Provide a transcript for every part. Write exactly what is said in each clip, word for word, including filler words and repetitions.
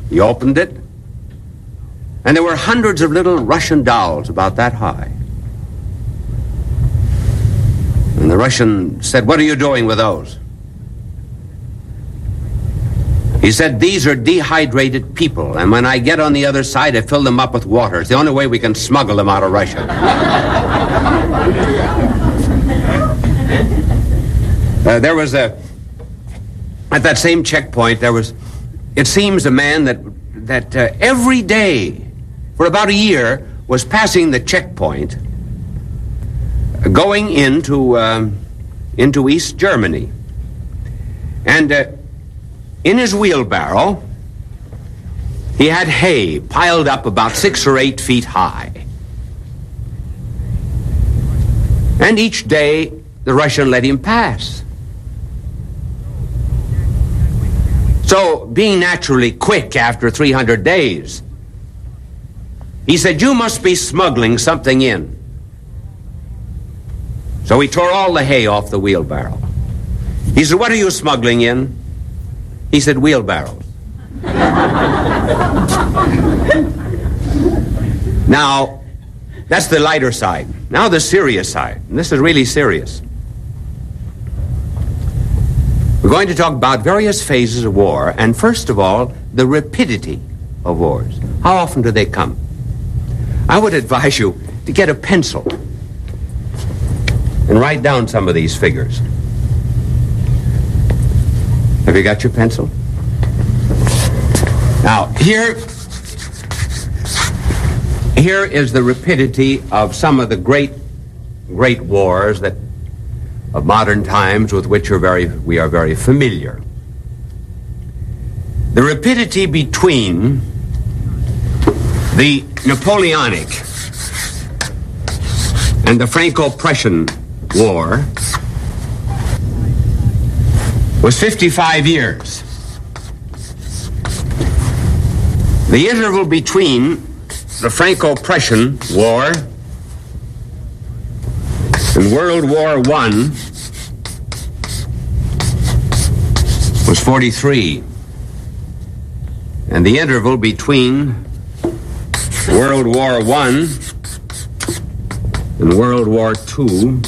He opened it, and there were hundreds of little Russian dolls about that high. And the Russian said, "What are you doing with those?" He said, "These are dehydrated people, and when I get on the other side, I fill them up with water. It's the only way we can smuggle them out of Russia." uh, there was a, at that same checkpoint, there was, it seems, a man that, that uh, every day for about a year was passing the checkpoint going into, um, into East Germany. And uh, in his wheelbarrow, he had hay piled up about six or eight feet high. And each day, the Russian let him pass. So, being naturally quick after three hundred days, he said, "You must be smuggling something in." So he tore all the hay off the wheelbarrow. He said, "What are you smuggling in?" He said, "Wheelbarrows." Now, that's the lighter side. Now the serious side. And this is really serious. We're going to talk about various phases of war, and first of all, the rapidity of wars. How often do they come? I would advise you to get a pencil and write down some of these figures. Have you got your pencil? Now, here, here is the rapidity of some of the great, great wars that of modern times with which are very, we are very familiar. The rapidity between the Napoleonic and the Franco-Prussian War was fifty-five years. The interval between the Franco-Prussian War and World War One was forty-three. And the interval between World War One and World War Two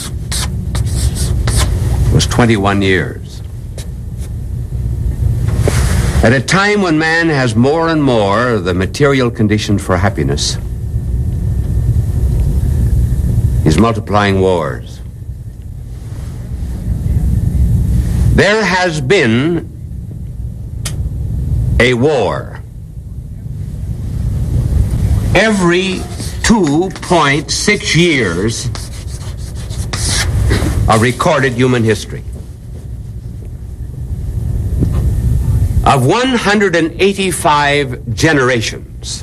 was twenty-one years. At a time when man has more and more of the material conditions for happiness, he's multiplying wars. There has been a war every two point six years of recorded human history. Of one hundred eighty-five generations,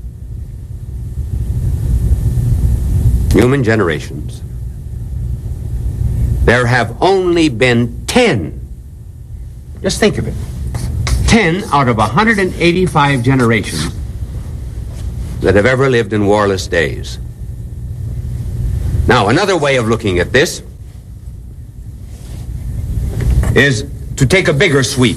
human generations, there have only been ten. Just think of it. ten out of one hundred eighty-five generations that have ever lived in warless days. Now, another way of looking at this is to take a bigger sweep.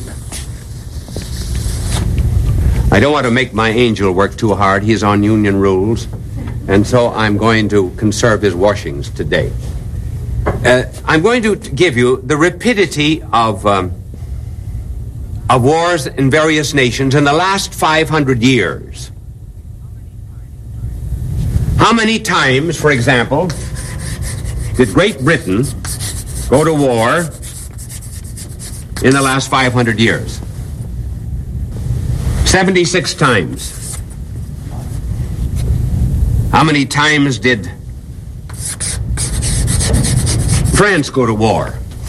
I don't want to make my angel work too hard. He's on union rules, and so I'm going to conserve his washings today. Uh, I'm going to give you the rapidity of, um, of wars in various nations in the last five hundred years. How many times, for example, did Great Britain go to war in the last five hundred years? seventy-six times. How many times did France go to war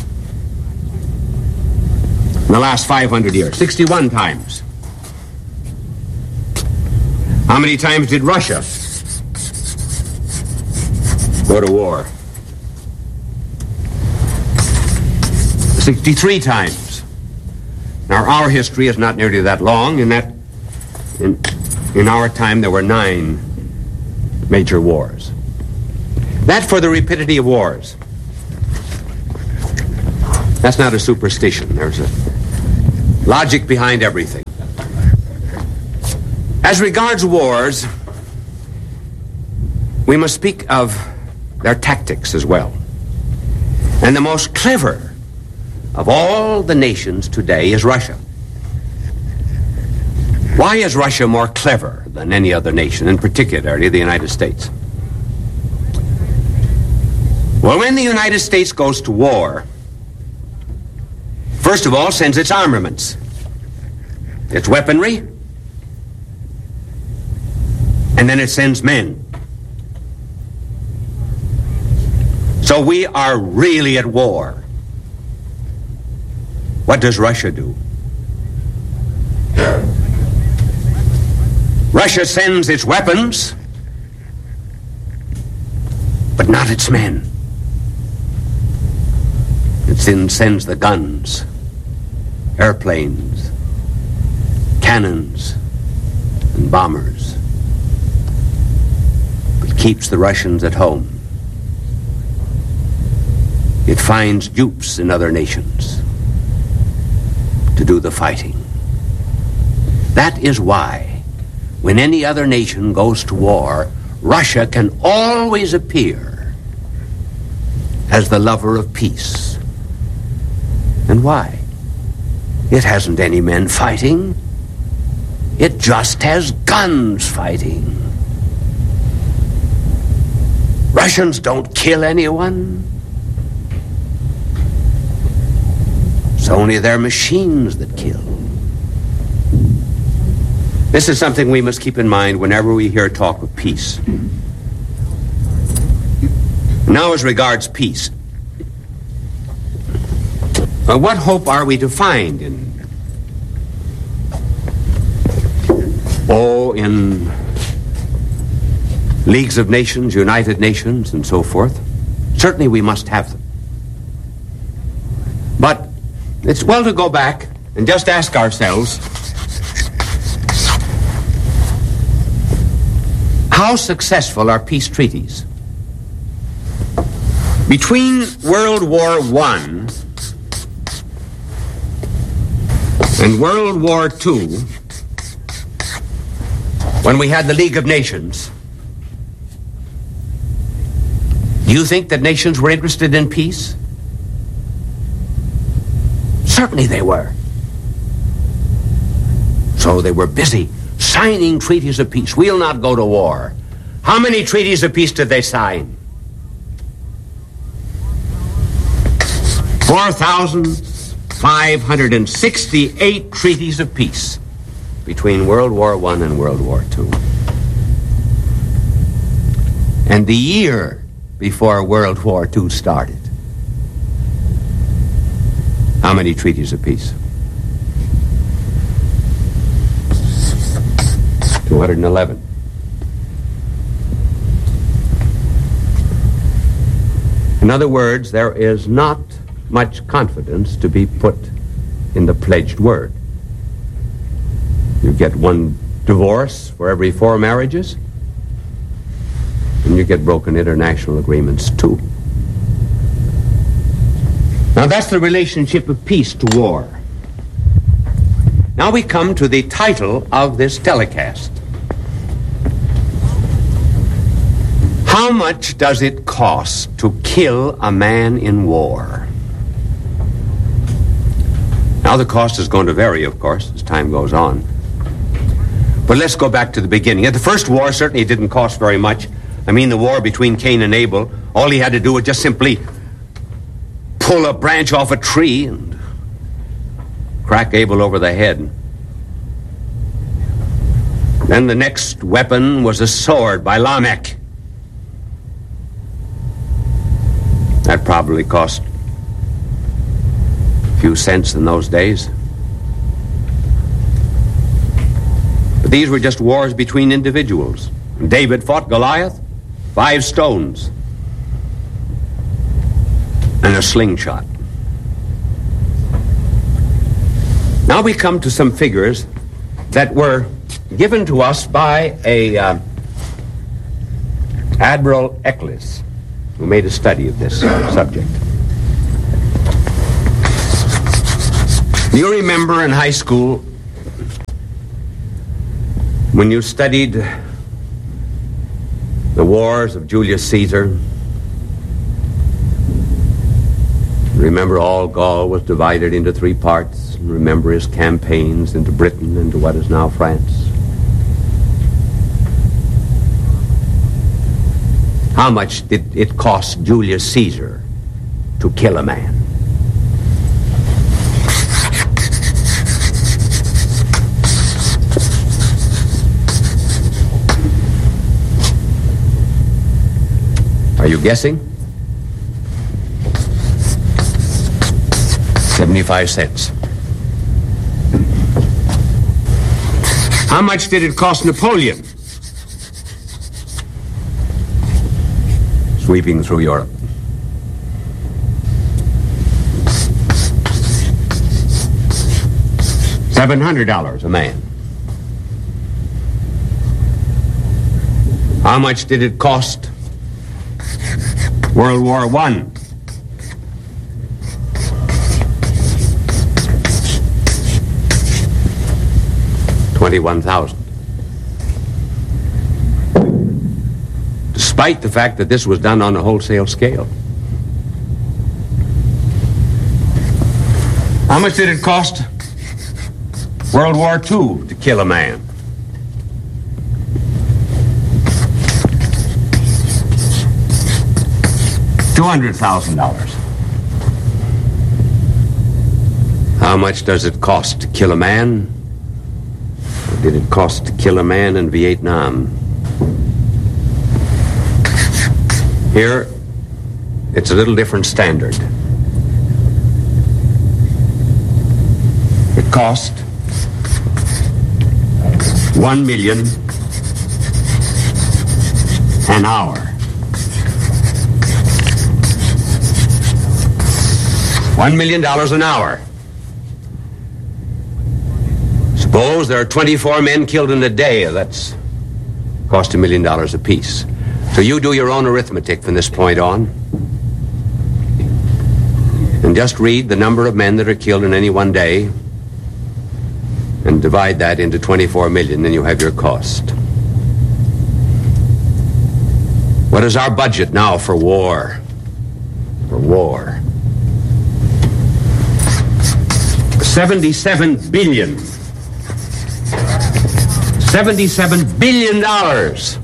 in the last five hundred years? sixty-one times. How many times did Russia go to war? sixty-three times. Now, our history is not nearly that long. In that, in, in our time, there were nine major wars. That for the rapidity of wars. That's not a superstition. There's a logic behind everything. As regards wars, we must speak of their tactics as well. And the most clever of all the nations today is Russia. Why is Russia more clever than any other nation, and particularly the United States? Well, when the United States goes to war, first of all, sends its armaments, its weaponry, and then it sends men. So we are really at war. What does Russia do? Russia sends its weapons, but not its men. It then sends the guns, airplanes, cannons, and bombers, but keeps the Russians at home. It finds dupes in other nations to do the fighting. That is why, when any other nation goes to war, Russia can always appear as the lover of peace. And why? It hasn't any men fighting. It just has guns fighting. Russians don't kill anyone. It's only their machines that kill. This is something we must keep in mind whenever we hear talk of peace. Now, as regards peace, uh, what hope are we to find in, oh, in leagues of nations, United Nations, and so forth? Certainly we must have them. But it's well to go back and just ask ourselves, how successful are peace treaties? Between World War One and World War Two, when we had the League of Nations, do you think that nations were interested in peace? Certainly they were. So they were busy signing treaties of peace. We'll not go to war. How many treaties of peace did they sign? four thousand five hundred sixty-eight treaties of peace between World War One and World War Two. And the year before World War Two started, how many treaties of peace? two hundred eleven. In other words, there is not much confidence to be put in the pledged word. You get one divorce for every four marriages, and you get broken international agreements too. Now that's the relationship of peace to war. Now we come to the title of this telecast. How much does it cost to kill a man in war? Now the cost is going to vary, of course, as time goes on. But let's go back to the beginning. At the first war, certainly it didn't cost very much. I mean, the war between Cain and Abel, all he had to do was just simply pull a branch off a tree and crack Abel over the head. Then the next weapon was a sword by Lamech. That probably cost a few cents in those days. But these were just wars between individuals. David fought Goliath, five stones, and a slingshot. Now we come to some figures that were given to us by a uh, Admiral Eccles, who made a study of this uh, subject. You remember in high school, When you studied the wars of Julius Caesar, remember all Gaul was divided into three parts. Remember his campaigns into Britain, into what is now France. How much did it cost Julius Caesar to kill a man? Are you guessing? seventy-five cents. How much did it cost Napoleon sweeping through Europe? Seven hundred dollars a man. How much did it cost World War One? Twenty-one thousand. Despite the fact that this was done on a wholesale scale. How much did it cost World War Two to kill a man? Two hundred thousand dollars. How much does it cost to kill a man? Or did it cost to kill a man in Vietnam? Here, it's a little different standard. It cost one million an hour. One million dollars an hour. Suppose there are twenty-four men killed in a day. That's cost a million dollars apiece. So you do your own arithmetic from this point on. And just read the number of men that are killed in any one day and divide that into twenty-four million, then you have your cost. What is our budget now for war? For war. seventy-seven billion. seventy-seven billion dollars.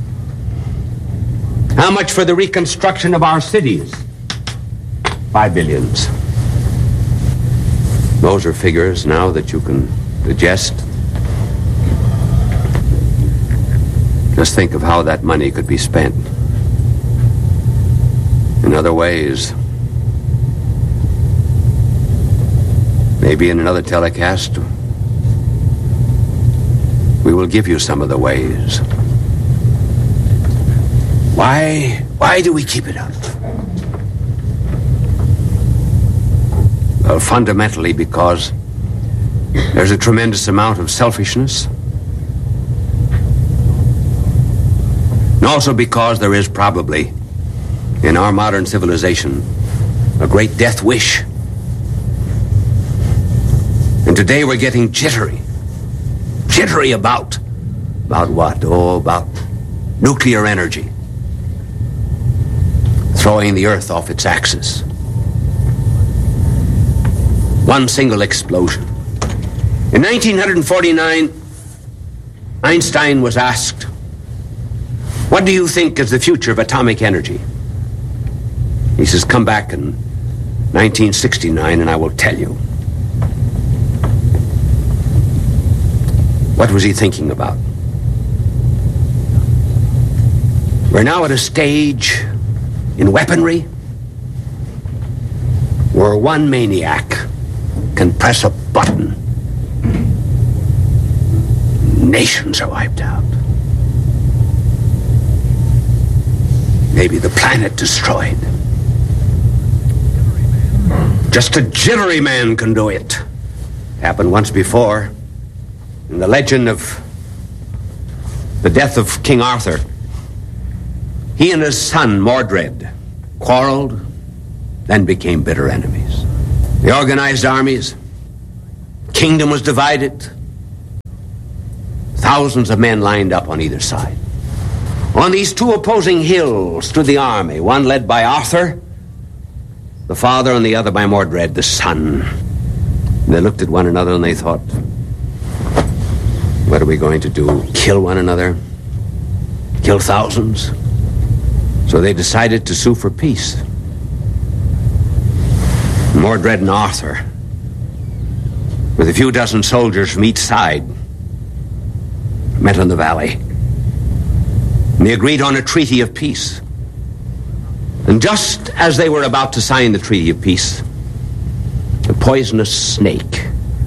How much for the reconstruction of our cities? Five billions. Those are figures now that you can digest. Just think of how that money could be spent in other ways. Maybe in another telecast, we will give you some of the ways. Why, why do we keep it up? Well, fundamentally because there's a tremendous amount of selfishness. And also because there is probably, in our modern civilization, a great death wish. And today we're getting jittery. Jittery about, about what? Oh, about nuclear energy. Throwing the earth off its axis. One single explosion. In nineteen forty-nine, Einstein was asked, what do you think is the future of atomic energy? He says, come back in nineteen sixty-nine and I will tell you. What was he thinking about? We're now at a stage in weaponry where one maniac can press a button. Nations are wiped out. Maybe the planet destroyed. Just a jittery man can do it. Happened once before. In the legend of the death of King Arthur, he and his son Mordred quarreled, then became bitter enemies. They organized armies. Kingdom was divided. Thousands of men lined up on either side. On these two opposing hills stood the army, one led by Arthur, the father, and the other by Mordred, the son. They looked at one another and they thought, what are we going to do? Kill one another? Kill thousands? So they decided to sue for peace. Mordred and Arthur, with a few dozen soldiers from each side, met in the valley. And they agreed on a treaty of peace. And just as they were about to sign the treaty of peace, a poisonous snake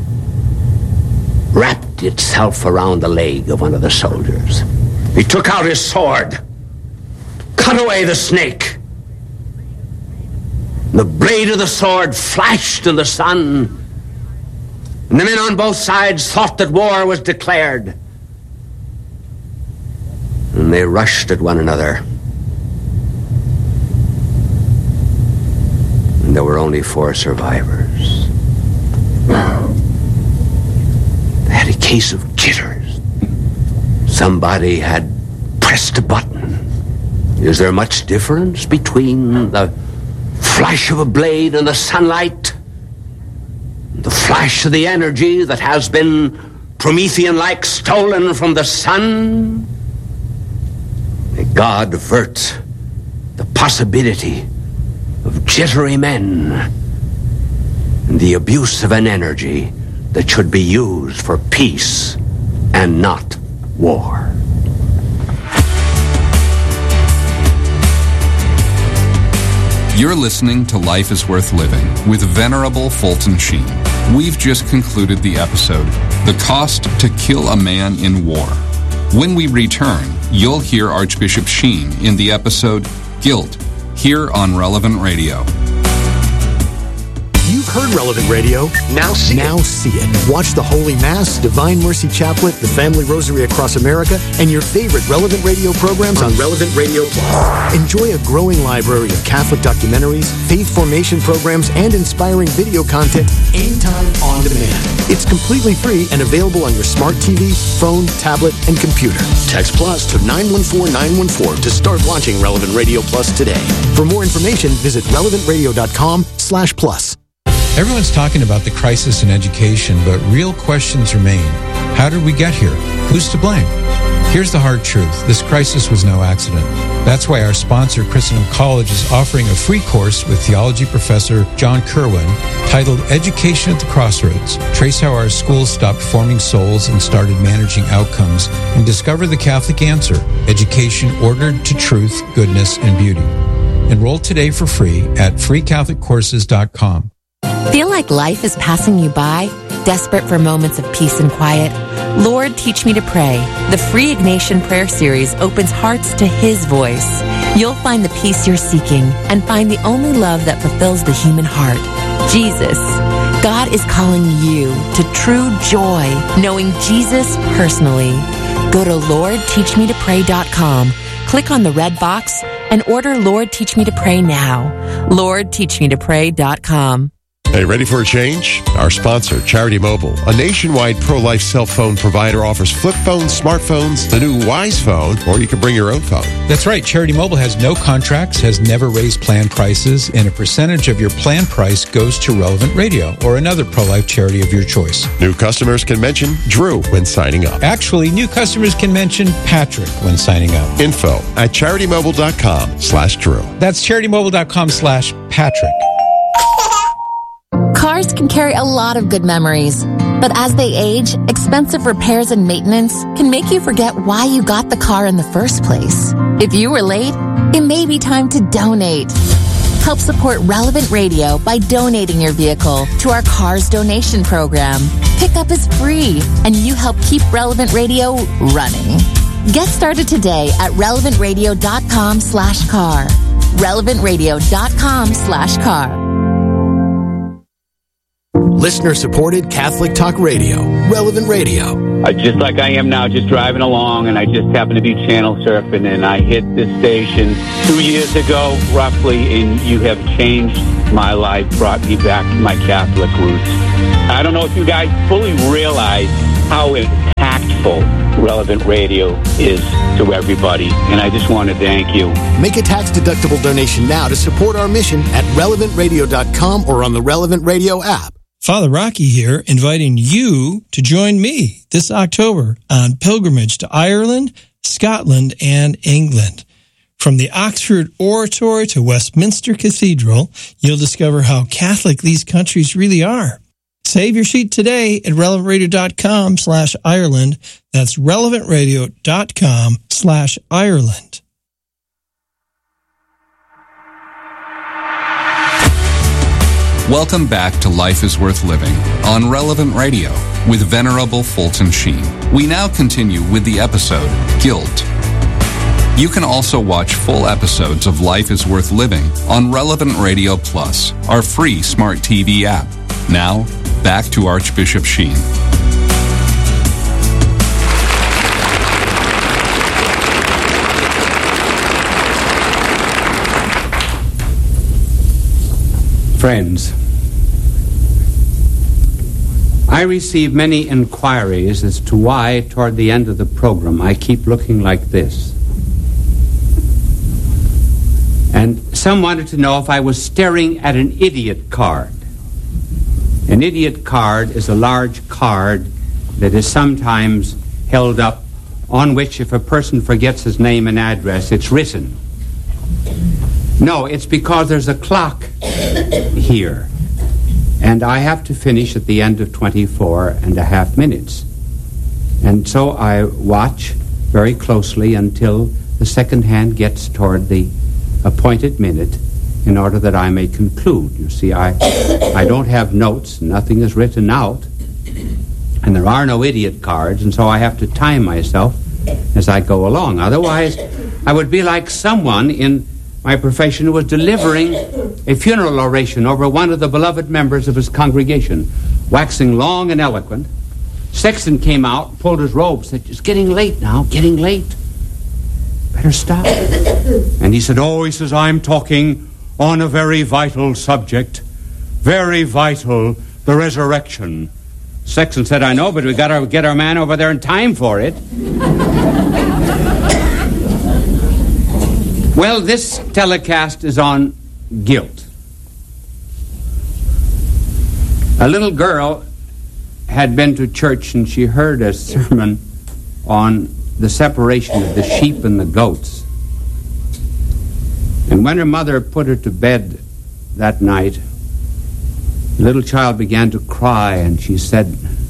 wrapped itself around the leg of one of the soldiers. He took out his sword, cut away the snake. The blade of the sword flashed in the sun, and the men on both sides thought that war was declared. And they rushed at one another. And there were only four survivors. They had a case of jitters. Somebody had pressed a button. Is there much difference between the flash of a blade in the sunlight, the flash of the energy that has been Promethean-like stolen from the sun? May God avert the possibility of jittery men and the abuse of an energy that should be used for peace and not war. You're listening to Life is Worth Living with Venerable Fulton Sheen. We've just concluded the episode, The Cost to Kill a Man in War. When we return, you'll hear Archbishop Sheen in the episode Guilt, here on Relevant Radio. You've heard Relevant Radio. Now see now it. Now see it. Watch the Holy Mass, Divine Mercy Chaplet, the Family Rosary Across America, and your favorite Relevant Radio programs on Relevant Radio Plus. Enjoy a growing library of Catholic documentaries, faith formation programs, and inspiring video content anytime on demand. It's completely free and available on your smart T V, phone, tablet, and computer. Text Plus to nine one four nine one four to start watching Relevant Radio Plus today. For more information, visit relevant radio dot com slash plus. Everyone's talking about the crisis in education, but real questions remain. How did we get here? Who's to blame? Here's the hard truth. This crisis was no accident. That's why our sponsor, Christendom College, is offering a free course with theology professor John Kerwin titled Education at the Crossroads. Trace how our schools stopped forming souls and started managing outcomes, and discover the Catholic answer, education ordered to truth, goodness, and beauty. Enroll today for free at free catholic courses dot com. Feel like life is passing you by? Desperate for moments of peace and quiet? Lord, Teach Me to Pray. The free Ignatian prayer series opens hearts to His voice. You'll find the peace you're seeking and find the only love that fulfills the human heart, Jesus. God is calling you to true joy, knowing Jesus personally. Go to lord teach me to pray dot com, click on the red box, and order Lord, Teach Me to Pray now. lord teach me to pray dot com. Hey, ready for a change? Our sponsor, Charity Mobile, a nationwide pro-life cell phone provider, offers flip phones, smartphones, the new Wise phone, or you can bring your own phone. That's right. Charity Mobile has no contracts, has never raised plan prices, and a percentage of your plan price goes to Relevant Radio or another pro-life charity of your choice. New customers can mention Drew when signing up. Actually, new customers can mention Patrick when signing up. Info at charity mobile dot com slash Drew. That's charity mobile dot com slash Patrick. Cars can carry a lot of good memories, but as they age, expensive repairs and maintenance can make you forget why you got the car in the first place. If you were late, it may be time to donate. Help support Relevant Radio by donating your vehicle to our Cars Donation Program. Pickup is free, and you help keep Relevant Radio running. Get started today at relevant radio dot com slash car. relevant radio dot com slash car. Listener-supported Catholic Talk Radio, Relevant Radio. Uh, just like I am now, just driving along, and I just happened to be channel surfing, and I hit this station two years ago, roughly, and you have changed my life, brought me back to my Catholic roots. I don't know if you guys fully realize how impactful impactful Relevant Radio is to everybody. And I just want to thank you. Make a tax-deductible donation now to support our mission at relevant radio dot com or on the Relevant Radio app. Father Rocky here, inviting you to join me this October on pilgrimage to Ireland, Scotland, and England. From the Oxford Oratory to Westminster Cathedral, you'll discover how Catholic these countries really are. Save your seat today at relevant radio dot com slash Ireland. That's relevant radio dot com slash Ireland. Welcome back to Life is Worth Living on Relevant Radio with Venerable Fulton Sheen. We now continue with the episode, Guilt. You can also watch full episodes of Life is Worth Living on Relevant Radio Plus, our free smart T V app. Now, back to Archbishop Sheen. Friends, I receive many inquiries as to why, toward the end of the program, I keep looking like this. And some wanted to know if I was staring at an idiot card. An idiot card is a large card that is sometimes held up, on which, if a person forgets his name and address, it's written. No, it's because there's a clock here, and I have to finish at the end of twenty-four and a half minutes. And so I watch very closely until the second hand gets toward the appointed minute in order that I may conclude. You see, I, I don't have notes, nothing is written out, and there are no idiot cards, and so I have to time myself as I go along. Otherwise, I would be like someone in my profession who was delivering a funeral oration over one of the beloved members of his congregation, waxing long and eloquent. Sexton came out, pulled his robe, said, "It's getting late now, getting late. Better stop." And he said, "Oh," he says, "I'm talking on a very vital subject, very vital, the resurrection." Sexton said, "I know, but we got to get our man over there in time for it." Well, this telecast is on guilt. A little girl had been to church and she heard a sermon on the separation of the sheep and the goats. And when her mother put her to bed that night, the little child began to cry, and she said,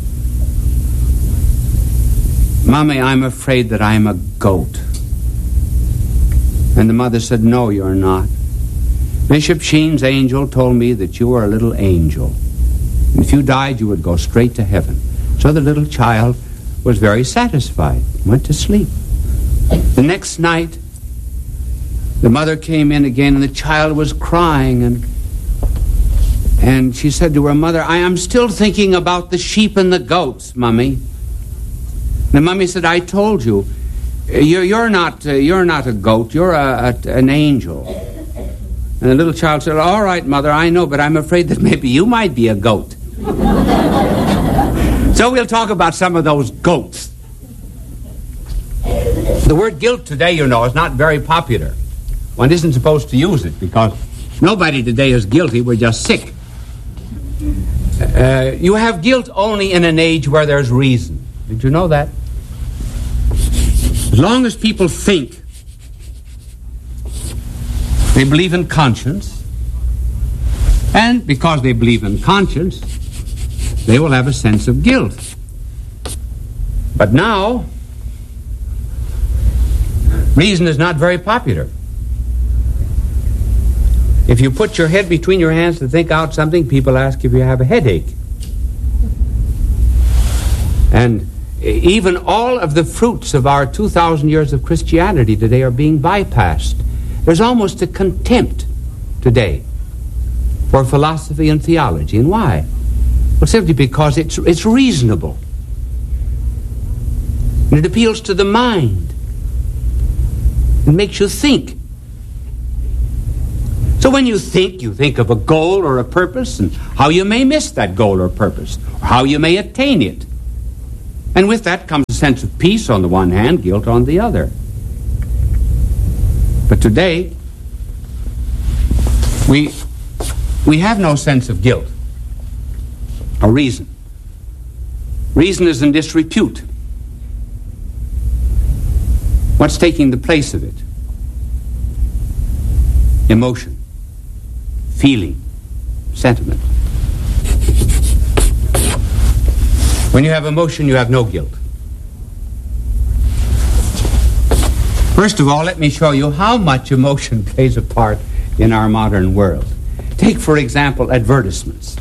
"Mommy, I'm afraid that I'm a goat." And the mother said, "No, you're not. Bishop Sheen's angel told me that you were a little angel. And if you died, you would go straight to heaven." So the little child was very satisfied, went to sleep. The next night, the mother came in again, and the child was crying, and and she said to her mother, "I am still thinking about the sheep and the goats, Mummy." The mummy said, "I told you. You're, you're not uh, you're not a goat, you're a, a, an angel." And the little child said, "All right, Mother, I know, but I'm afraid that maybe you might be a goat." So we'll talk about some of those goats. The word guilt today, you know, is not very popular. One isn't supposed to use it because nobody today is guilty, we're just sick. Uh, you have guilt only in an age where there's reason. Did you know that? As long as people think, they believe in conscience, and because they believe in conscience, they will have a sense of guilt. But now, reason is not very popular. If you put your head between your hands to think out something, people ask if you have a headache. And even all of the fruits of our two thousand years of Christianity today are being bypassed. There's almost a contempt today for philosophy and theology. And why? Well, simply because it's, it's reasonable. And it appeals to the mind. It makes you think. So when you think, you think of a goal or a purpose and how you may miss that goal or purpose, or how you may attain it. And with that comes sense of peace on the one hand, guilt on the other. But today, we, we have no sense of guilt or reason. Reason is in disrepute. What's taking the place of it? Emotion, feeling, sentiment. When you have emotion, you have no guilt. First of all, let me show you how much emotion plays a part in our modern world. Take, for example, advertisements.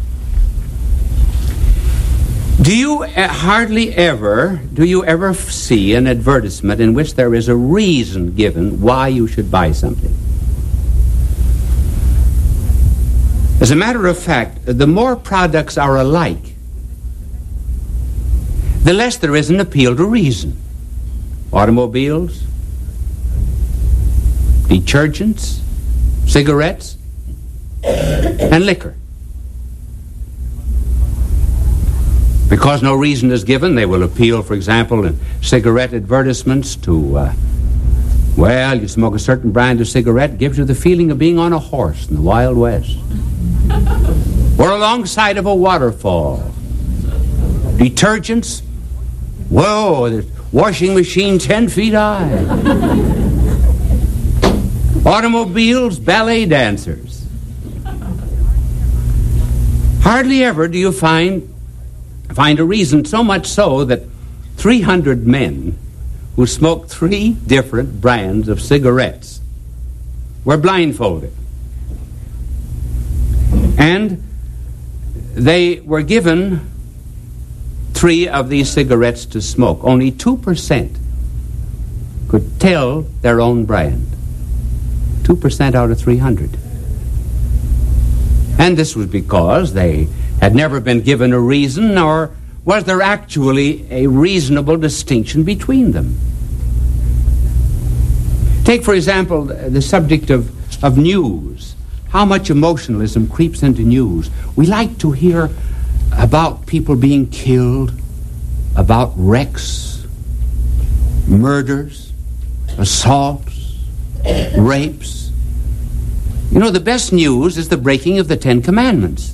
Do you uh, hardly ever, do you ever f- see an advertisement in which there is a reason given why you should buy something? As a matter of fact, the more products are alike, the less there is an appeal to reason. Automobiles, detergents, cigarettes, and liquor. Because no reason is given, they will appeal, for example, in cigarette advertisements to, uh, well, you smoke a certain brand of cigarette, gives you the feeling of being on a horse in the Wild West. Or alongside of a waterfall. Detergents, whoa, the washing machine ten feet high. Automobiles, ballet dancers. Hardly ever do you find find a reason, so much so that three hundred men who smoked three different brands of cigarettes were blindfolded. And they were given three of these cigarettes to smoke. Only two percent could tell their own brand. two percent out of three hundred. And this was because they had never been given a reason, nor was there actually a reasonable distinction between them. Take, for example, the subject of, of news. How much emotionalism creeps into news. We like to hear about people being killed, about wrecks, murders, assaults, rapes. You know, the best news is the breaking of the Ten Commandments.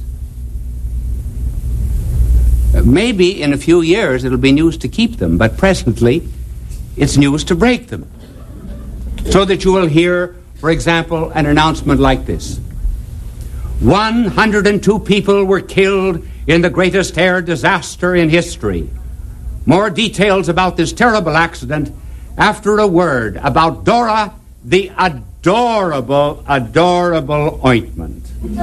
Maybe in a few years it'll be news to keep them, but presently it's news to break them. So that you will hear, for example, an announcement like this. one hundred two people were killed in the greatest air disaster in history. More details about this terrible accident after a word about Dora, the adorable, adorable ointment.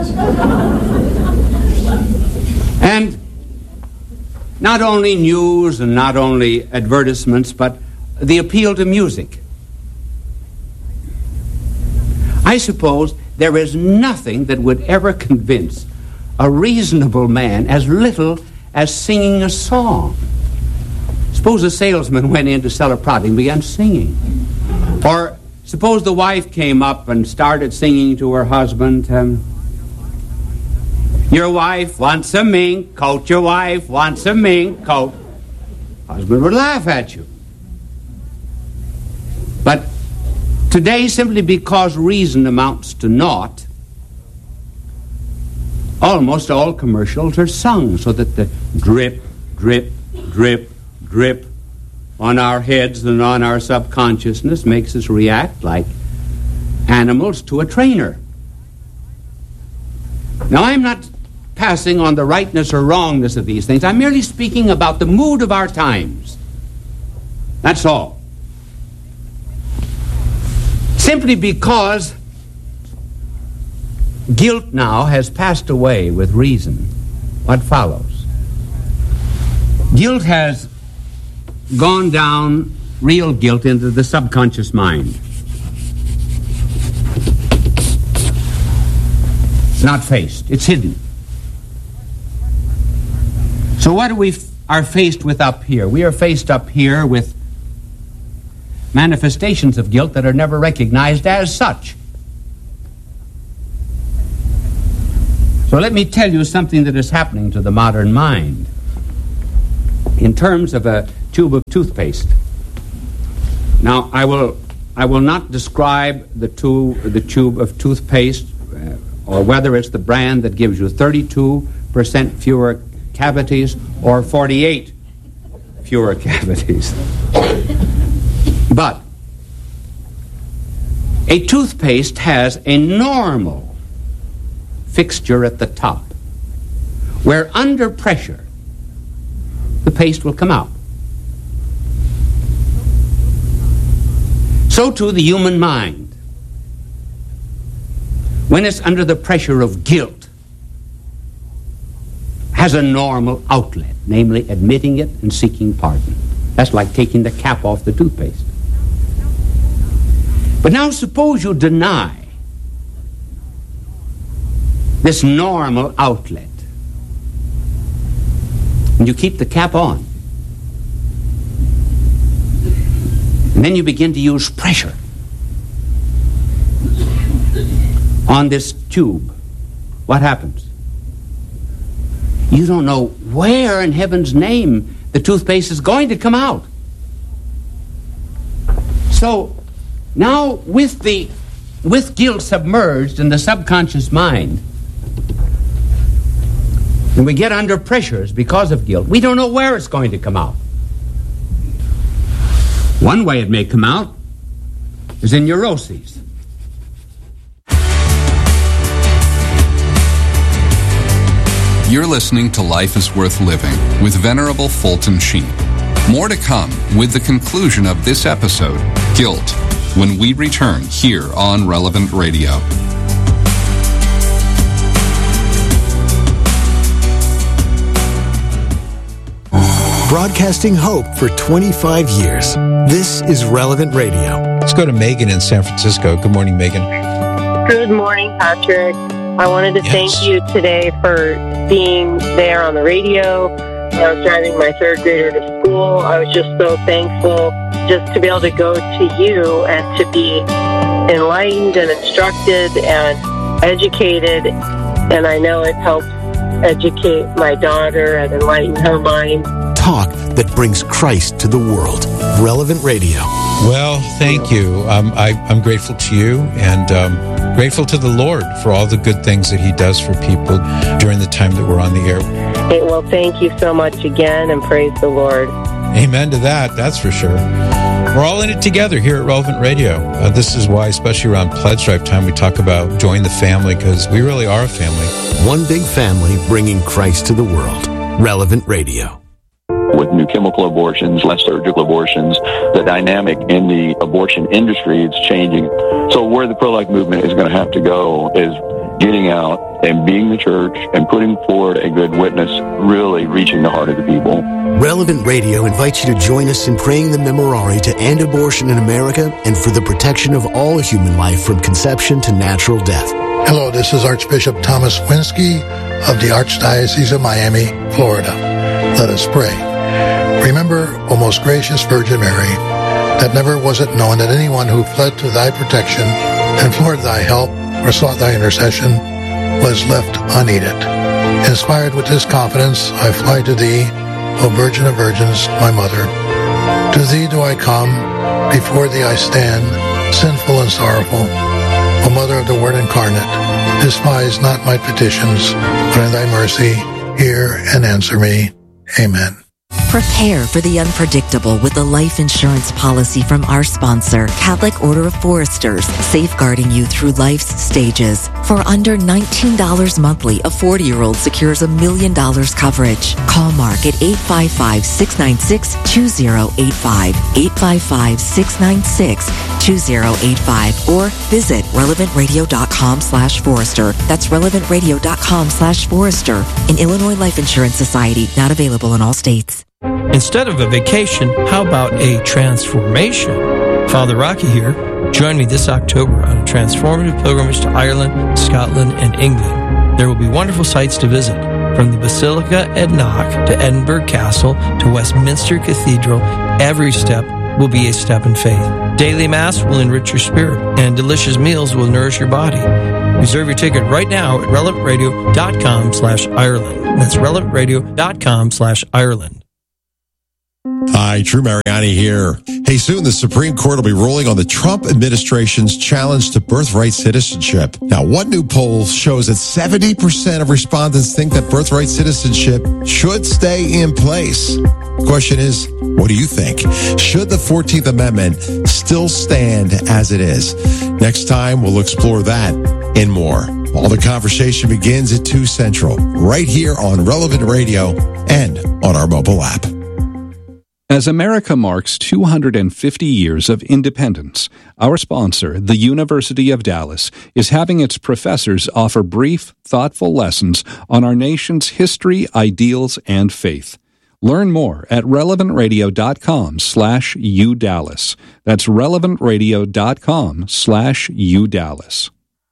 And not only news and not only advertisements, but the appeal to music. I suppose there is nothing that would ever convince a reasonable man as little as singing a song. Suppose a salesman went in to sell a product and began singing. Or suppose the wife came up and started singing to her husband, um, your wife wants a mink coat, your wife wants a mink coat. Husband would laugh at you. But today, simply because reason amounts to naught, almost all commercials are sung so that the drip, drip, drip, drip on our heads and on our subconsciousness makes us react like animals to a trainer. Now, I'm not passing on the rightness or wrongness of these things. I'm merely speaking about the mood of our times. That's all. Simply because guilt now has passed away with reason, what follows? Guilt has gone down, real guilt, into the subconscious mind. It's not faced. It's hidden. So what do we f- are faced with up here? We are faced up here with manifestations of guilt that are never recognized as such. So let me tell you something that is happening to the modern mind. In terms of a tube of toothpaste. Now, I will I will not describe the, tu- the tube of toothpaste uh, or whether it's the brand that gives you thirty-two percent fewer cavities or forty-eight fewer cavities. But a toothpaste has a normal fixture at the top where under pressure the paste will come out. So too the human mind, when it's under the pressure of guilt, has a normal outlet, namely admitting it and seeking pardon. That's like taking the cap off the toothpaste. But now suppose you deny this normal outlet and you keep the cap on. And then you begin to use pressure on this tube. What happens? You don't know where in heaven's name the toothpaste is going to come out. So now with the with guilt submerged in the subconscious mind, and we get under pressures because of guilt, we don't know where it's going to come out. One way it may come out is in neuroses. You're listening to Life is Worth Living with Venerable Fulton Sheen. More to come with the conclusion of this episode, Guilt, when we return here on Relevant Radio. Broadcasting hope for twenty-five years. This is Relevant Radio. Let's go to Megan in San Francisco. Good morning, Megan. Good morning, Patrick. I wanted to Yes. thank you today for being there on the radio. I was driving my third grader to school. I was just so thankful just to be able to go to you and to be enlightened and instructed and educated. And I know it helps educate my daughter and enlighten her mind. Talk that brings Christ to the world. Relevant Radio. Well, thank you. Um, I, I'm grateful to you and um, grateful to the Lord for all the good things that He does for people during the time that we're on the air. Hey, well, thank you so much again, and praise the Lord. Amen to that, that's for sure. We're all in it together here at Relevant Radio. Uh, this is why, especially around Pledge Drive time, we talk about join the family, because we really are a family. One big family bringing Christ to the world. Relevant Radio. With new chemical abortions, less surgical abortions, the dynamic in the abortion industry is changing. So where the pro-life movement is going to have to go is getting out and being the church and putting forward a good witness, really reaching the heart of the people. Relevant Radio invites you to join us in praying the Memorare to end abortion in America and for the protection of all human life from conception to natural death. Hello, this is Archbishop Thomas Winsky of the Archdiocese of Miami, Florida. Let us pray. Remember, O most gracious Virgin Mary, that never was it known that anyone who fled to thy protection, implored thy help, or sought thy intercession, was left unaided. Inspired with this confidence, I fly to thee, O Virgin of Virgins, my Mother. To thee do I come, before thee I stand, sinful and sorrowful. O Mother of the Word incarnate, despise not my petitions, but in thy mercy hear and answer me. Amen. Prepare for the unpredictable with a life insurance policy from our sponsor, Catholic Order of Foresters, safeguarding you through life's stages. For under nineteen dollars monthly, a forty-year-old secures a million dollars coverage. Call Mark at eight five five, six nine six, two zero eight five, eight five five, six nine six, two zero eight five, or visit relevantradio.com slash Forester. That's relevantradio.com slash Forester. An Illinois Life Insurance Society, not available in all states. Instead of a vacation, how about a transformation? Father Rocky here. Join me this October on a transformative pilgrimage to Ireland, Scotland, and England. There will be wonderful sights to visit, from the Basilica at Knock to Edinburgh Castle to Westminster Cathedral. Every step will be a step in faith. Daily Mass will enrich your spirit, and delicious meals will nourish your body. Reserve your ticket right now at relevantradio.com slash Ireland. That's relevantradio.com slash Ireland. Hi, Drew Mariani here. Hey, soon the Supreme Court will be ruling on the Trump administration's challenge to birthright citizenship. Now, one new poll shows that seventy percent of respondents think that birthright citizenship should stay in place. Question is, what do you think? Should the fourteenth Amendment still stand as it is? Next time, we'll explore that and more. All the conversation begins at two Central, right here on Relevant Radio and on our mobile app. As America marks two hundred fifty years of independence, our sponsor, the University of Dallas, is having its professors offer brief, thoughtful lessons on our nation's history, ideals, and faith. Learn more at relevantradio.com slash udallas. That's relevantradio.com slash udallas.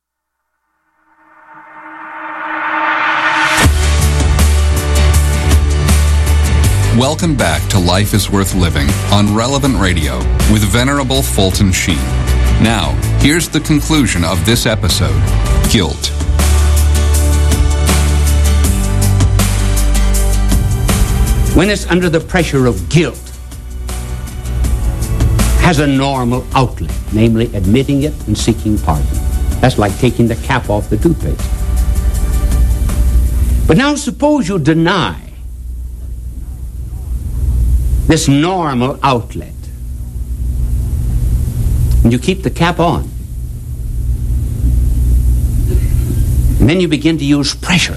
Welcome back to Life is Worth Living on Relevant Radio with Venerable Fulton Sheen. Now, here's the conclusion of this episode, Guilt. When it's under the pressure of guilt, has a normal outlet, namely admitting it and seeking pardon. That's like taking the cap off the toothpaste. But now suppose you deny this normal outlet, and you keep the cap on. And then you begin to use pressure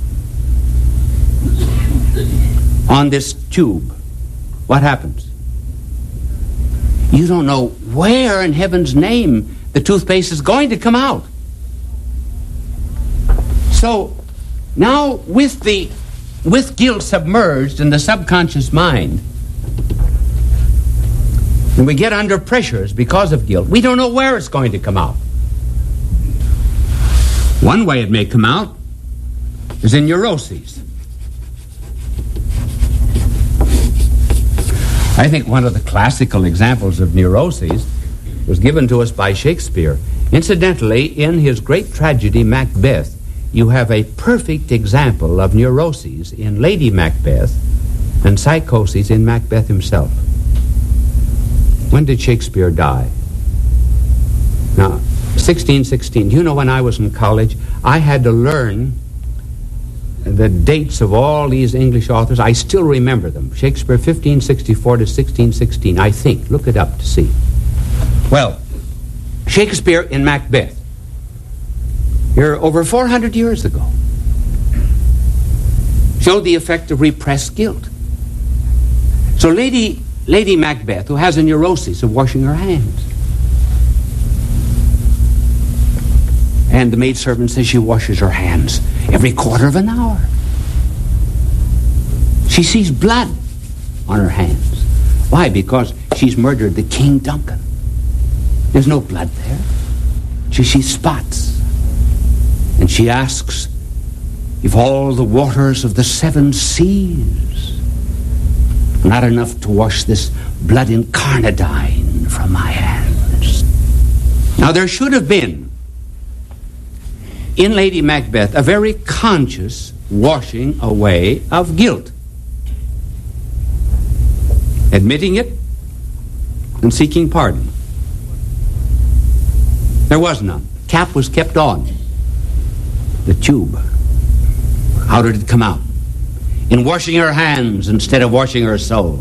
on this tube. What happens? You don't know where in heaven's name the toothpaste is going to come out. So now with the with guilt submerged in the subconscious mind, and we get under pressures because of guilt, we don't know where it's going to come out. One way it may come out is in neuroses. I think one of the classical examples of neuroses was given to us by Shakespeare. Incidentally, in his great tragedy, Macbeth, you have a perfect example of neuroses in Lady Macbeth and psychoses in Macbeth himself. When did Shakespeare die? Now, sixteen sixteen. You know, when I was in college, I had to learn the dates of all these English authors. I still remember them. Shakespeare, fifteen sixty-four to sixteen sixteen, I think. Look it up to see. Well, Shakespeare in Macbeth, here over four hundred years ago, showed the effect of repressed guilt. So Lady, Lady Macbeth, who has a neurosis of washing her hands, and the maidservant says she washes her hands every quarter of an hour. She sees blood on her hands. Why? Because she's murdered the King Duncan. There's no blood there. She sees spots. And she asks if all the waters of the seven seas are not enough to wash this blood incarnadine from my hands. Now there should have been in Lady Macbeth a very conscious washing away of guilt, admitting it and seeking pardon. There was none. Cap was kept on. The tube, how did it come out? In washing her hands instead of washing her soul.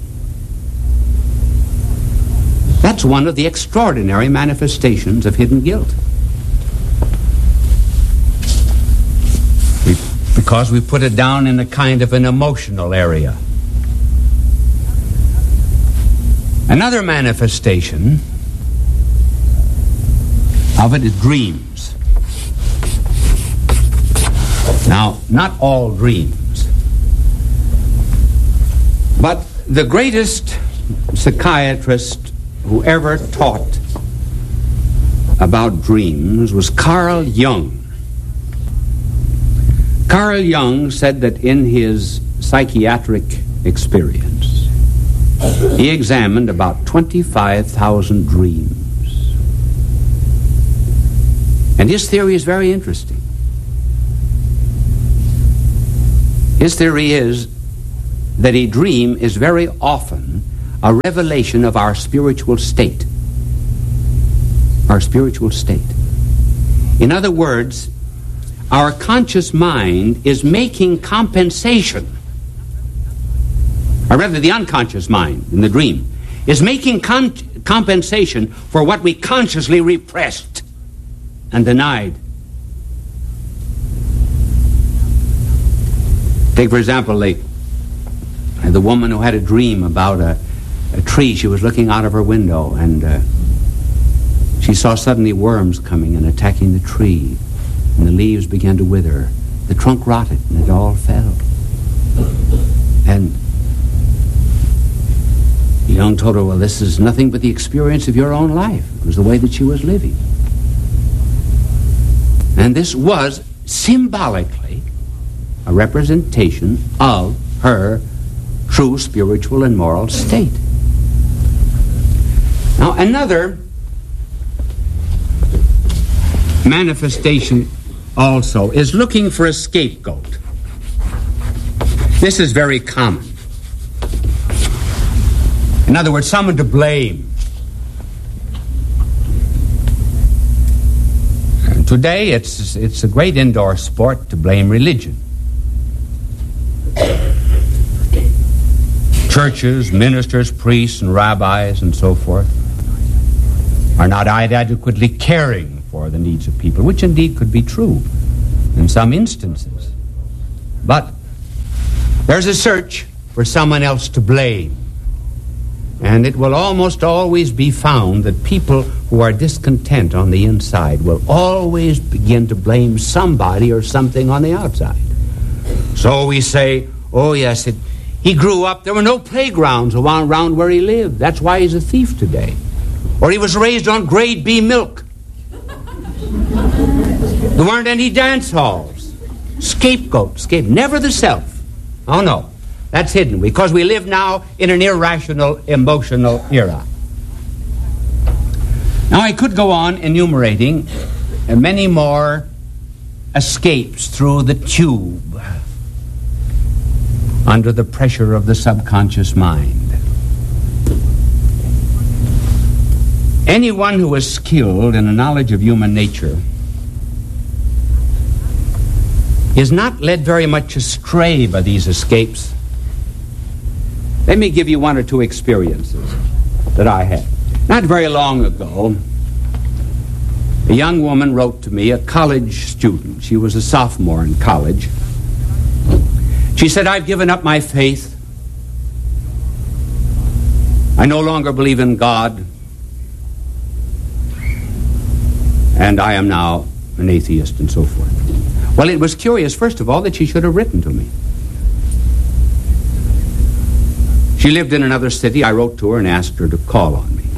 That's one of the extraordinary manifestations of hidden guilt. We, because we put it down in a kind of an emotional area. Another manifestation of it is dreams. Now, not all dreams, but the greatest psychiatrist who ever taught about dreams was Carl Jung. Carl Jung said that in his psychiatric experience, he examined about twenty-five thousand dreams. And his theory is very interesting. His theory is that a dream is very often a revelation of our spiritual state. Our spiritual state. In other words, our conscious mind is making compensation, or rather the unconscious mind in the dream is making con- compensation for what we consciously repressed and denied. Take, for example, the, the woman who had a dream about a, a tree. She was looking out of her window, and uh, she saw suddenly worms coming and attacking the tree, and the leaves began to wither. The trunk rotted, and it all fell. And the young told her, well, this is nothing but the experience of your own life. It was the way that she was living. And this was symbolically a representation of her true spiritual and moral state. Now, another manifestation also is looking for a scapegoat. This is very common. In other words, someone to blame. And today, it's, it's a great indoor sport to blame religion. Churches, ministers, priests, and rabbis, and so forth, are not adequately caring for the needs of people, which indeed could be true in some instances. But there's a search for someone else to blame. And it will almost always be found that people who are discontent on the inside will always begin to blame somebody or something on the outside. So we say, oh yes, it, he grew up, there were no playgrounds around where he lived. That's why he's a thief today. Or he was raised on grade B milk. There weren't any dance halls. Scapegoat, scape, never the self. Oh no. That's hidden because we live now in an irrational, emotional era. Now, I could go on enumerating many more escapes through the tube under the pressure of the subconscious mind. Anyone who is skilled in a knowledge of human nature is not led very much astray by these escapes. Let me give you one or two experiences that I had. Not very long ago, a young woman wrote to me, a college student. She was a sophomore in college. She said, I've given up my faith. I no longer believe in God. And I am now an atheist and so forth. Well, it was curious, first of all, that she should have written to me. She lived in another city. I wrote to her and asked her to call on me.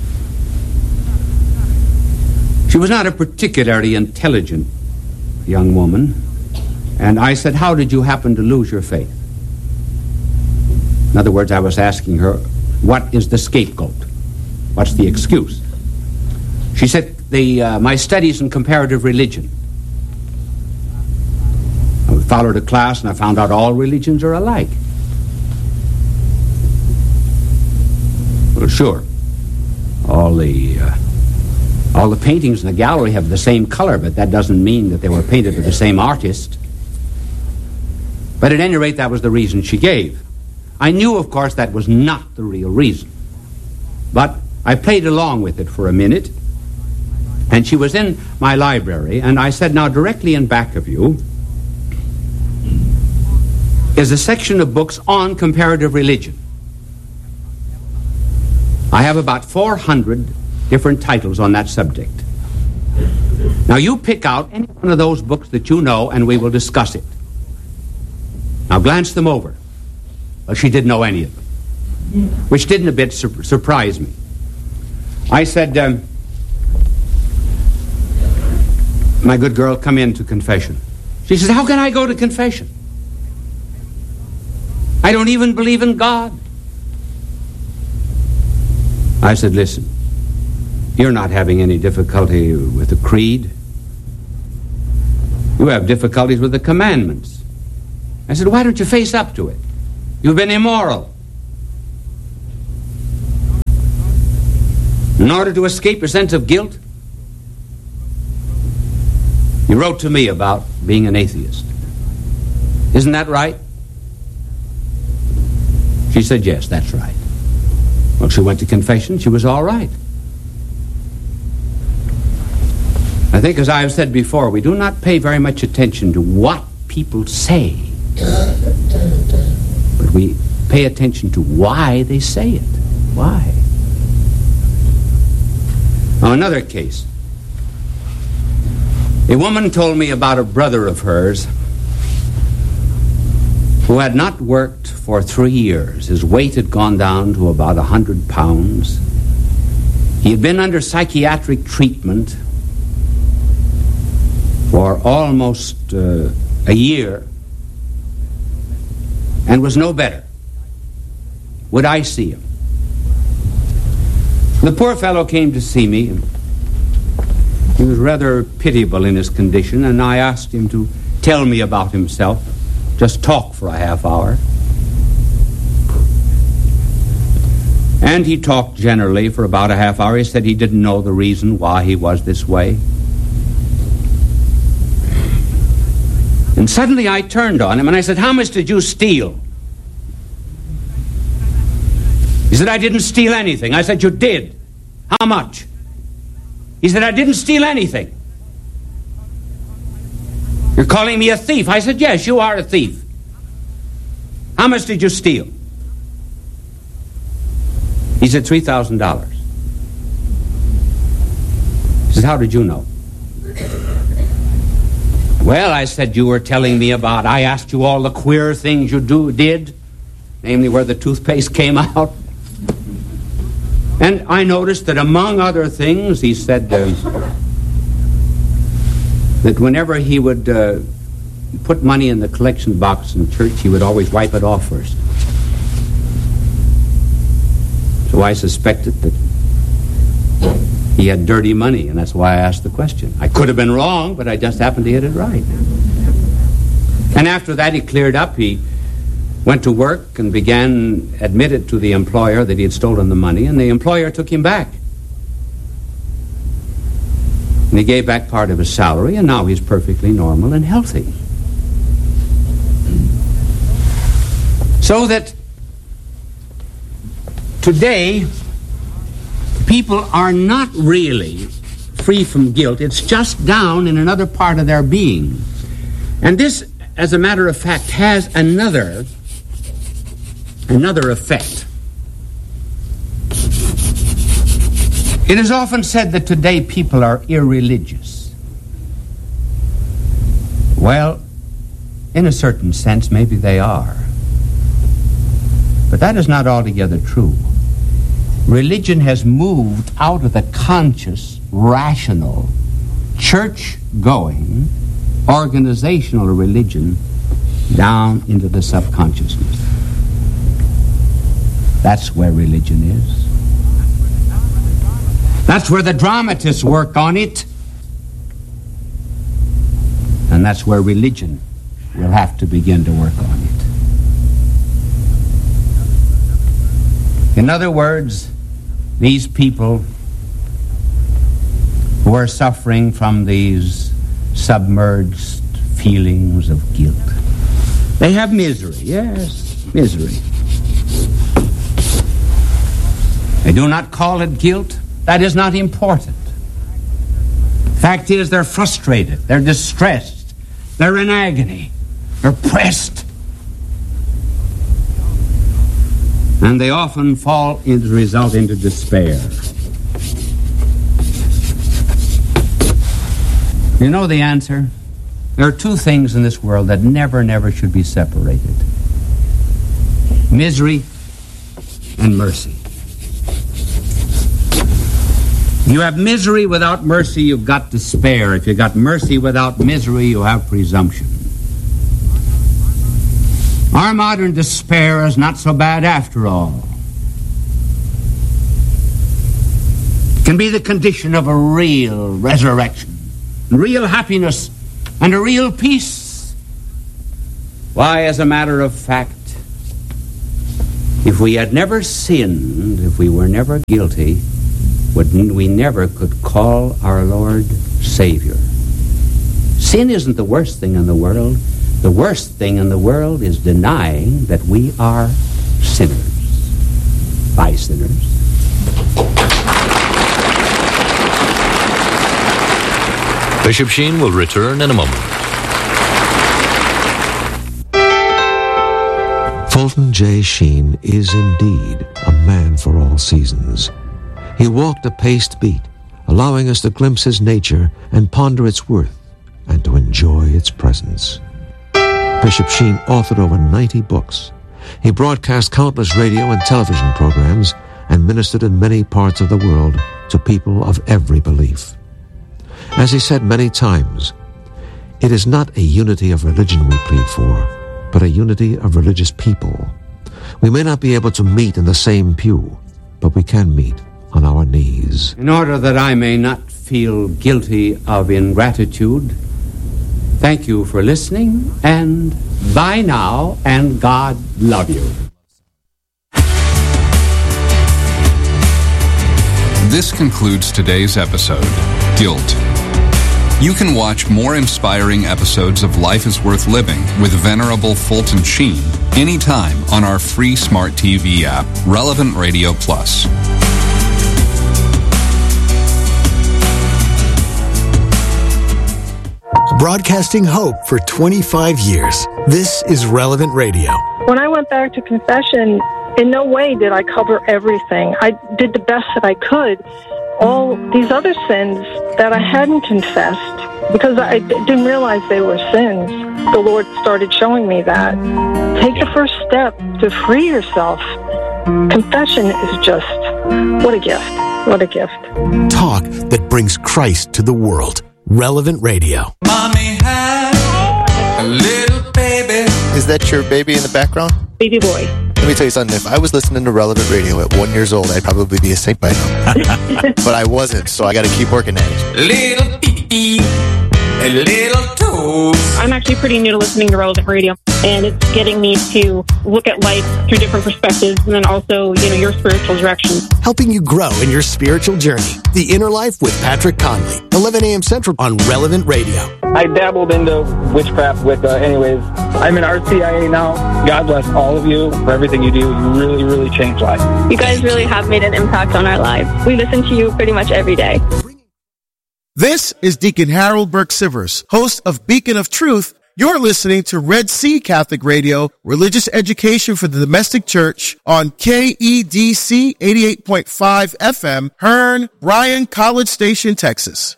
She was not a particularly intelligent young woman. And I said, how did you happen to lose your faith? In other words, I was asking her, what is the scapegoat? What's the excuse? She said, the, uh, my studies in comparative religion. I followed a class and I found out all religions are alike. Well, sure. All the uh, all the paintings in the gallery have the same color, but that doesn't mean that they were painted by the same artist. But at any rate, that was the reason she gave. I knew, of course, that was not the real reason. But I played along with it for a minute, and she was in my library, and I said, now, directly in back of you is a section of books on comparative religion. I have about four hundred different titles on that subject. Now, you pick out any one of those books that you know, and we will discuss it. Now, glance them over. Well, she didn't know any of them, which didn't a bit sur- surprise me. I said, um, my good girl, come in to confession. She says, how can I go to confession? I don't even believe in God. I said, listen, you're not having any difficulty with the creed. You have difficulties with the commandments. I said, why don't you face up to it? You've been immoral. In order to escape your sense of guilt, you wrote to me about being an atheist. Isn't that right? She said, yes, that's right. Well, she went to confession. She was all right. I think, as I have said before, we do not pay very much attention to what people say, but we pay attention to why they say it. Why? Now, another case. A woman told me about a brother of hers who had not worked for three years. His weight had gone down to about one hundred pounds. He had been under psychiatric treatment for almost uh, a year and was no better. Would I see him? The poor fellow came to see me, and he was rather pitiable in his condition, and I asked him to tell me about himself, just talk for a half hour. And he talked generally for about a half hour. He said he didn't know the reason why he was this way. And suddenly I turned on him and I said, how much did you steal? He said, I didn't steal anything. I said, you did. How much? He said, I didn't steal anything. You're calling me a thief. I said, yes, you are a thief. How much did you steal? He said, three thousand dollars. He said, how did you know? Well, I said, you were telling me about, I asked you all the queer things you do did, namely where the toothpaste came out. And I noticed that among other things, he said uh, that whenever he would uh, put money in the collection box in church, he would always wipe it off first. So I suspected that he had dirty money, and that's why I asked the question. I could have been wrong, but I just happened to hit it right. And after that, he cleared up. He went to work and began, admitted to the employer that he had stolen the money, and the employer took him back. And he gave back part of his salary, and now he's perfectly normal and healthy. So that today, people are not really free from guilt. It's just down in another part of their being. And this, as a matter of fact, has another another effect. It is often said that today people are irreligious. Well, in a certain sense, maybe they are. But that is not altogether true. Religion has moved out of the conscious, rational, church-going, organizational religion down into the subconsciousness. That's where religion is. That's where the dramatists work on it. And that's where religion will have to begin to work on it. In other words, these people who are suffering from these submerged feelings of guilt, they have misery, yes, misery. They do not call it guilt. That is not important. Fact is, they're frustrated, they're distressed, they're in agony, they're pressed. And they often fall, as a result, into despair. You know the answer? There are two things in this world that never, never should be separated. Misery and mercy. If you have misery without mercy, you've got despair. If you've got mercy without misery, you have presumption. Our modern despair is not so bad after all. It can be the condition of a real resurrection, real happiness, and a real peace. Why, as a matter of fact, If we had never sinned, if we were never guilty, wouldn't we never could call our Lord Savior. Sin isn't the worst thing in the world. The worst thing in the world is denying that we are sinners. By sinners. Bishop Sheen will return in a moment. Fulton J. Sheen is indeed a man for all seasons. He walked a paced beat, allowing us to glimpse his nature and ponder its worth and to enjoy its presence. Bishop Sheen authored over ninety books. He broadcast countless radio and television programs and ministered in many parts of the world to people of every belief. As he said many times, it is not a unity of religion we plead for, but a unity of religious people. We may not be able to meet in the same pew, but we can meet on our knees. In order that I may not feel guilty of ingratitude, thank you for listening, and bye now, and God love you. This concludes today's episode, Guilt. You can watch more inspiring episodes of Life is Worth Living with Venerable Fulton Sheen anytime on our free smart T V app, Relevant Radio Plus. Broadcasting hope for twenty-five years. This is Relevant Radio. When I went back to confession, in no way did I cover everything. I did the best that I could. All these other sins that I hadn't confessed, because I d- didn't realize they were sins, the Lord started showing me that. Take the first step to free yourself. Confession is just, what a gift. What a gift. Talk that brings Christ to the world. Relevant Radio. Mommy had a little baby. Is that your baby in the background? Baby boy. Let me tell you something. If I was listening to Relevant Radio at one years old, I'd probably be a saint by now. But I wasn't, so I got to keep working at it. Little pee a little toes. I'm actually pretty new to listening to Relevant Radio, and it's getting me to look at life through different perspectives, and then also, you know, your spiritual direction. Helping you grow in your spiritual journey. The Inner Life with Patrick Conley. eleven a.m. Central on Relevant Radio. I dabbled into witchcraft Wicca anyways. I'm in R C I A now. God bless all of you for everything you do. You really, really changed lives. You guys really have made an impact on our lives. We listen to you pretty much every day. This is Deacon Harold Burke-Sivers, host of Beacon of Truth. You're listening to Red Sea Catholic Radio, religious education for the domestic church on K E D C eighty-eight point five F M, Hearn, Bryan, College Station, Texas.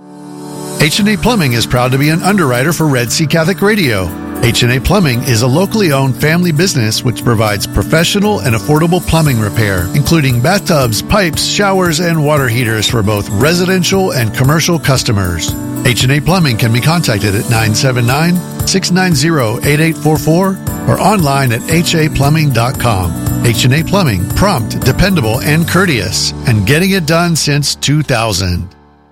H and A Plumbing is proud to be an underwriter for Red Sea Catholic Radio. H and A Plumbing is a locally owned family business which provides professional and affordable plumbing repair, including bathtubs, pipes, showers, and water heaters for both residential and commercial customers. H and A Plumbing can be contacted at nine seven nine, six nine zero, eight eight four four or online at h a plumbing dot com. H and A Plumbing, prompt, dependable, and courteous, and getting it done since two thousand.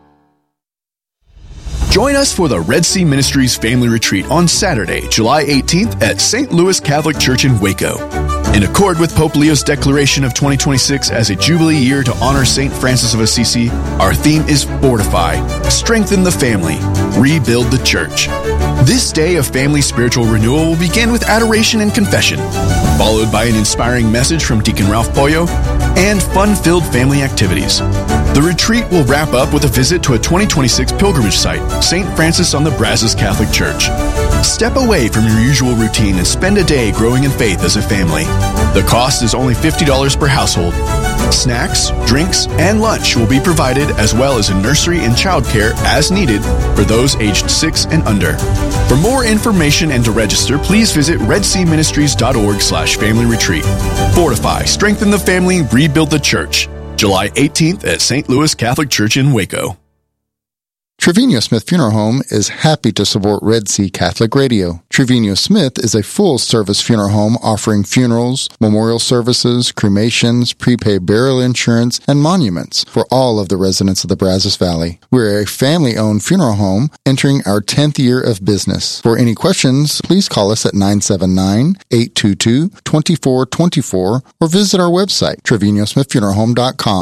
Join us for the Red Sea Ministries Family Retreat on Saturday, July eighteenth at Saint Louis Catholic Church in Waco. In accord with Pope Leo's declaration of twenty twenty-six as a Jubilee year to honor Saint Francis of Assisi, our theme is Fortify, Strengthen the Family, Rebuild the Church. This day of family spiritual renewal will begin with adoration and confession, followed by an inspiring message from Deacon Ralph Pollo and fun-filled family activities. The retreat will wrap up with a visit to a twenty twenty-six pilgrimage site, Saint Francis on the Brazos Catholic Church. Step away from your usual routine and spend a day growing in faith as a family. The cost is only fifty dollars per household. Snacks, drinks, and lunch will be provided, as well as a nursery and childcare as needed for those aged six and under. For more information and to register, please visit redseaministries.org slash family retreat. Fortify, strengthen the family, rebuild the church. July eighteenth at Saint Louis Catholic Church in Waco. Trevino Smith Funeral Home is happy to support Red Sea Catholic Radio. Trevino Smith is a full-service funeral home offering funerals, memorial services, cremations, prepaid burial insurance, and monuments for all of the residents of the Brazos Valley. We're a family-owned funeral home entering our tenth year of business. For any questions, please call us at nine seven nine, eight two two, two four two four or visit our website, trevino smith funeral home dot com.